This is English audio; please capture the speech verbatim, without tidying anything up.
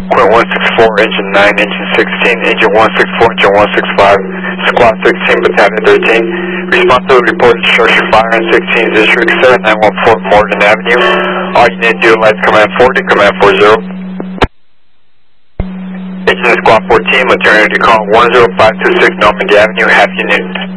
Quint one six four, engine nine, engine sixteen, engine one six four, engine one six five, squad sixteen, battalion thirteen. Response to the reported structure fire in sixteen District, seven nine one four Morgan Avenue. All you need to do is lights command forty, command four zero. Engine squad fourteen, maternity call one zero five two six Normandy Avenue, half unit.